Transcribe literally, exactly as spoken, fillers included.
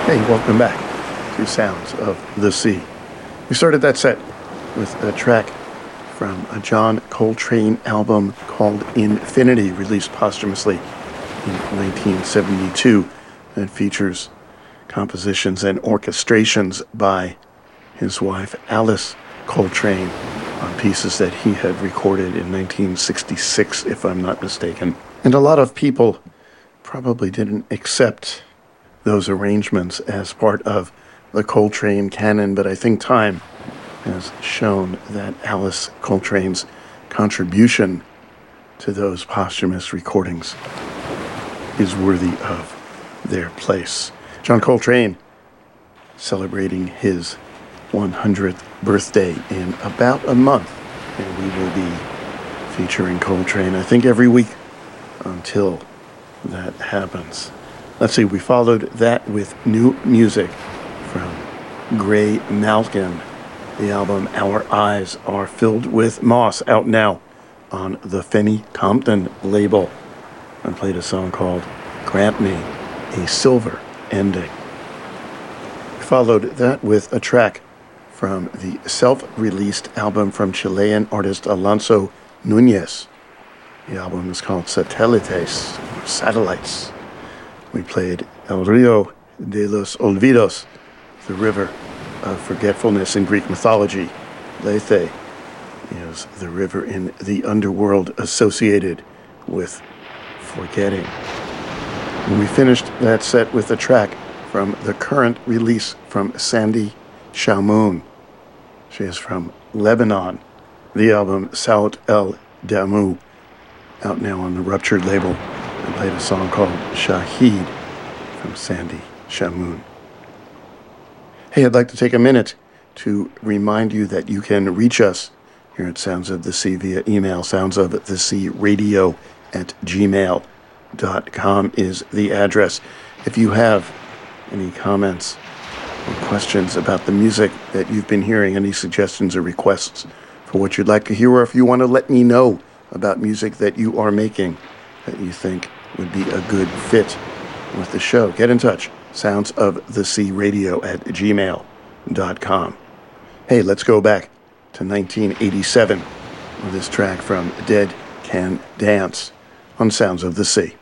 Hey, welcome back to Sounds of the Sea. We started that set with a track from a John Coltrane album called Infinity, released posthumously in nineteen seventy-two, that features compositions and orchestrations by his wife Alice Coltrane on pieces that he had recorded in nineteen sixty-six, if I'm not mistaken. And a lot of people probably didn't accept those arrangements as part of the Coltrane canon, but I think time has shown that Alice Coltrane's contribution to those posthumous recordings is worthy of their place. John Coltrane celebrating his one hundredth birthday in about a month, and we will be featuring Coltrane, I think, every week until that happens. Let's see, we followed that with new music from Gray Malkin. The album Our Eyes Are Filled with Moss, out now on the Fenny Compton label. I played a song called Grant Me a Silver Ending. We followed that with a track from the self-released album from Chilean artist Alonso Núñez. The album is called Satélites, or Satellites. We played El Río de los Olvidos, the river of forgetfulness in Greek mythology. Lethe is the river in the underworld associated with forgetting. And we finished that set with a track from the current release from Sandy Shamoun. She is from Lebanon. The album Saut El Damu, out now on the Ruptured label. I played a song called Shahid from Sandy Shamoun. Hey, I'd like to take a minute to remind you that you can reach us here at Sounds of the Sea via email. Sounds of the Sea Radio at gmail dot com is the address. If you have any comments or questions about the music that you've been hearing, any suggestions or requests for what you'd like to hear, or if you want to let me know about music that you are making that you think would be a good fit with the show, get in touch. Sounds of the Sea Radio at gmail dot com. Hey, let's go back to nineteen eighty-seven with this track from Dead Can Dance on Sounds of the Sea.